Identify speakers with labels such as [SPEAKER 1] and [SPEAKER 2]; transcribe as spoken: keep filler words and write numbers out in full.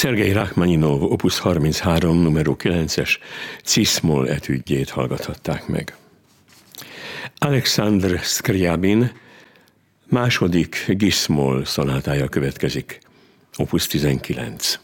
[SPEAKER 1] Szergej Rachmaninov opus harminchárom numero kilences cis-moll etüdjét hallgathatták meg. Alexandr Skrjabin második gis-moll szonátája következik, opus tizenkilenc.